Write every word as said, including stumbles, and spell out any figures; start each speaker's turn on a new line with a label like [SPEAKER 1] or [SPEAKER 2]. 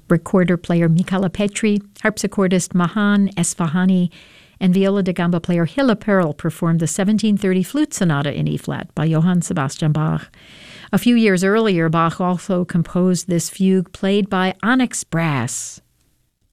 [SPEAKER 1] recorder player Michala Petri, harpsichordist Mahan Esfahani, and viola da gamba player Hilla Perl performed the seventeen thirty Flute Sonata in E-flat by Johann Sebastian Bach. A few years earlier, Bach also composed this fugue played by Onyx Brass.